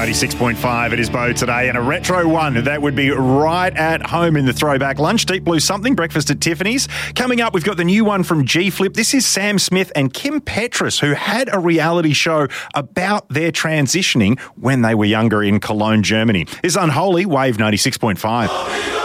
96.5, it is Bo today, and a retro one that would be right at home in the throwback lunch. Deep Blue Something, Breakfast at Tiffany's. Coming up, we've got the new one from G-Flip. This is Sam Smith and Kim Petras, who had a reality show about their transitioning when they were younger in Cologne, Germany. It's Unholy, Wave 96.5.